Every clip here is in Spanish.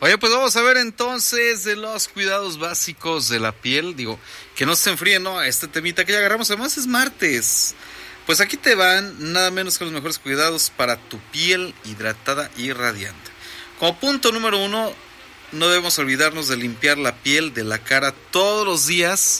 Oye, pues vamos a ver entonces de los cuidados básicos de la piel. Digo, que no se enfríen, ¿no? Este temita que ya agarramos, además es martes. Pues aquí te van nada menos que los mejores cuidados para tu piel hidratada y radiante. Como punto número 1, no debemos olvidarnos de limpiar la piel de la cara todos los días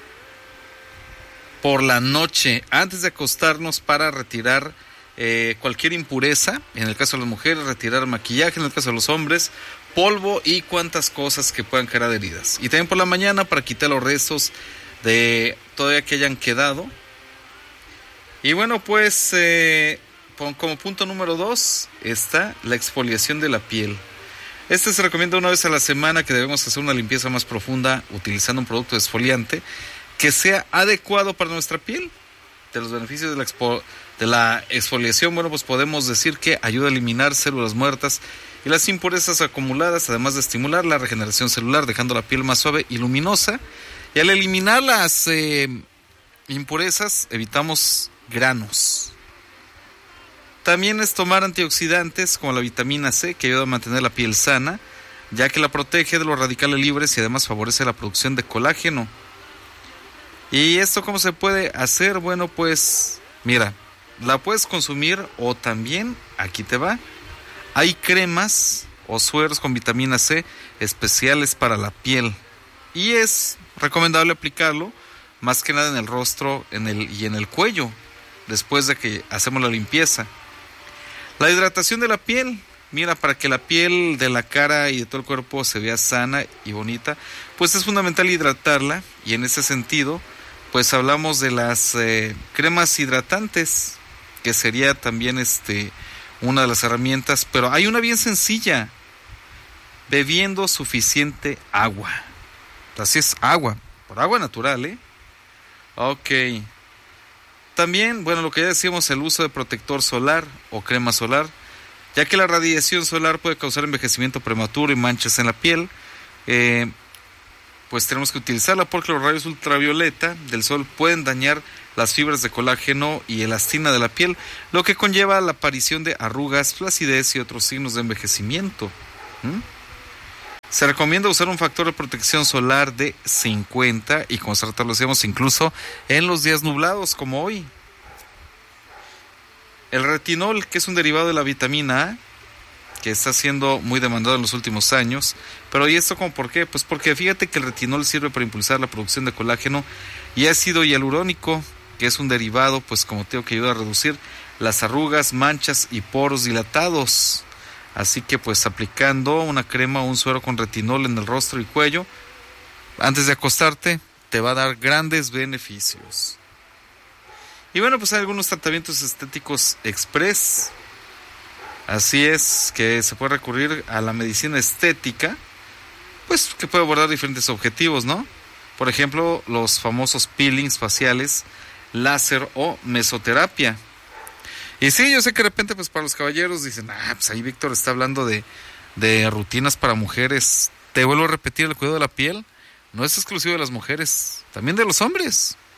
por la noche, antes de acostarnos, para retirar cualquier impureza. En el caso de las mujeres, retirar maquillaje; en el caso de los hombres, polvo y cuantas cosas que puedan quedar heridas. Y también por la mañana para quitar los restos de todavía que hayan quedado. Y bueno, pues como punto número 2 está la exfoliación de la piel. Este se recomienda una vez a la semana, que debemos hacer una limpieza más profunda utilizando un producto exfoliante que sea adecuado para nuestra piel. De los beneficios de la exfoliación, bueno, pues podemos decir que ayuda a eliminar células muertas y las impurezas acumuladas, además de estimular la regeneración celular, dejando la piel más suave y luminosa. Y al eliminar las impurezas, evitamos granos. También es tomar antioxidantes como la vitamina C, que ayuda a mantener la piel sana, ya que la protege de los radicales libres y además favorece la producción de colágeno. ¿Y esto cómo se puede hacer? Bueno, pues mira, la puedes consumir, o también, aquí te va, hay cremas o sueros con vitamina C especiales para la piel, y es recomendable aplicarlo más que nada en el rostro y en el cuello después de que hacemos la limpieza. La hidratación de la piel, mira, para que la piel de la cara y de todo el cuerpo se vea sana y bonita, pues es fundamental hidratarla. Y en ese sentido, pues hablamos de las cremas hidratantes, que sería también una de las herramientas, pero hay una bien sencilla: bebiendo suficiente agua. Así es, agua, por agua natural, Ok. También, bueno, lo que ya decíamos, el uso de protector solar o crema solar, ya que la radiación solar puede causar envejecimiento prematuro y manchas en la piel. Pues tenemos que utilizarla, porque los rayos ultravioleta del sol pueden dañar las fibras de colágeno y elastina de la piel, lo que conlleva la aparición de arrugas, flacidez y otros signos de envejecimiento. Se recomienda usar un factor de protección solar de 50, y como lo hacemos incluso en los días nublados como hoy. El retinol, que es un derivado de la vitamina A, que está siendo muy demandado en los últimos años. Pero ¿y esto cómo? ¿Por qué? Pues porque fíjate que el retinol sirve para impulsar la producción de colágeno y ácido hialurónico, que es un derivado, pues como te digo, que ayuda a reducir las arrugas, manchas y poros dilatados. Así que pues aplicando una crema o un suero con retinol en el rostro y cuello antes de acostarte, te va a dar grandes beneficios. Y bueno, pues hay algunos tratamientos estéticos express. Así es que se puede recurrir a la medicina estética, pues que puede abordar diferentes objetivos, ¿no? Por ejemplo, los famosos peelings faciales, láser o mesoterapia. Y sí, yo sé que de repente, pues para los caballeros dicen, pues ahí Víctor está hablando de rutinas para mujeres. Te vuelvo a repetir, el cuidado de la piel no es exclusivo de las mujeres, también de los hombres.